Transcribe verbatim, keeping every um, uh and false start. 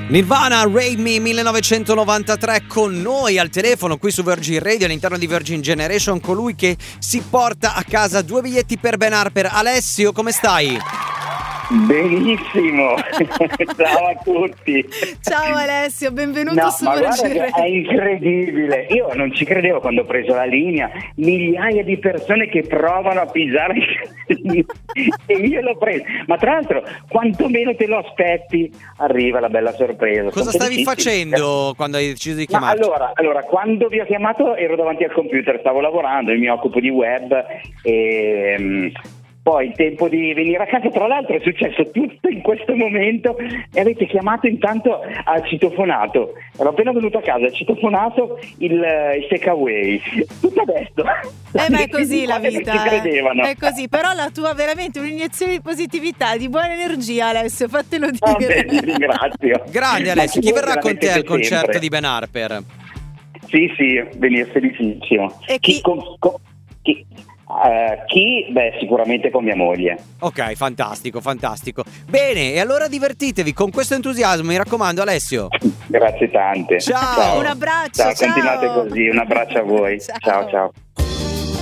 Nirvana, Raid Me millenovecentonovantatré con noi al telefono qui su Virgin Radio all'interno di Virgin Generation, colui che si porta a casa due biglietti per Ben Harper. Alessio, come stai? Benissimo, ciao a tutti. Ciao Alessio, benvenuto no, su ma Virgin guarda che Radio. è incredibile, io non ci credevo quando ho preso la linea, migliaia di persone che provano a pigiare e io l'ho preso, ma tra l'altro quanto meno te lo aspetti arriva la bella sorpresa. Cosa Sono stavi felicissimo. facendo quando hai deciso di Ma chiamarci? allora, allora, quando vi ho chiamato ero davanti al computer, stavo lavorando, io mi occupo di web e mh, poi il tempo di venire a casa, tra l'altro è successo tutto in questo momento e avete chiamato, intanto ha citofonato, ero appena venuto a casa, ha citofonato il, il takeaway, tutto adesso. Eh ma è così la Quasi vita, non ci credevano. eh. È così, però la tua veramente un'iniezione di positività, di buona energia, Alessio, fatelo dire. Vabbè, ti ringrazio. Grande Ma Alessio, chi voi verrà con te veramente al concerto sempre. di Ben Harper? Sì, sì, venire felicissimo. E chi? con- con- chi? Eh, chi? Beh, sicuramente con mia moglie. Ok, fantastico, fantastico. Bene, e allora divertitevi con questo entusiasmo, mi raccomando Alessio. Grazie tante. Ciao. Un abbraccio, Ciao, ciao. continuate così, un abbraccio a voi. Ciao. Ciao, ciao.